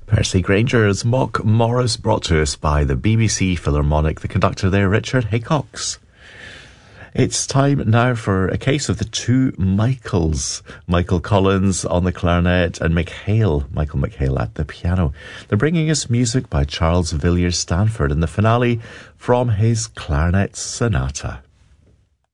Percy Granger's Mock Morris, brought to us by the BBC Philharmonic, the conductor there, Richard Haycox. It's time now for a case of the two Michaels. Michael Collins on the clarinet and Michael McHale at the piano. They're bringing us music by Charles Villiers Stanford in the finale from his Clarinet Sonata.